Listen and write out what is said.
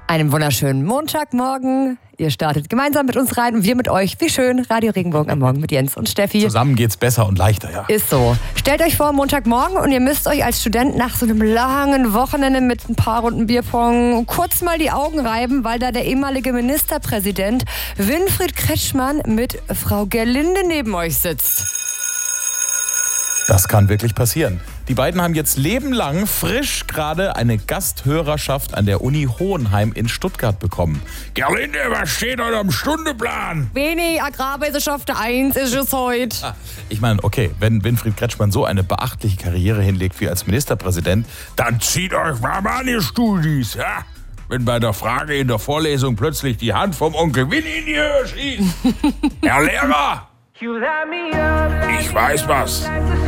Einen wunderschönen Montagmorgen. Ihr startet gemeinsam mit uns rein und wir mit euch. Wie schön. Radio Regenbogen am Morgen mit Jens und Steffi. Zusammen geht's besser und leichter, ja. Ist so. Stellt euch vor, Montagmorgen und ihr müsst euch als Student nach so einem langen Wochenende mit ein paar Runden Bierpong kurz mal die Augen reiben, weil da der ehemalige Ministerpräsident Winfried Kretschmann mit Frau Gerlinde neben euch sitzt. Das kann wirklich passieren. Die beiden haben jetzt lebenlang frisch gerade eine Gasthörerschaft an der Uni Hohenheim in Stuttgart bekommen. Gerlinde, was steht heute am Stundeplan? Wenig Agrarwissenschaft 1 ist es heute. Ich meine, okay, wenn Winfried Kretschmann so eine beachtliche Karriere hinlegt wie als Ministerpräsident, dann zieht euch warm an, ihr Studis, ja? Wenn bei der Frage in der Vorlesung plötzlich die Hand vom Onkel Winnie in die Höhe schießt. Herr Lehrer, ich weiß was.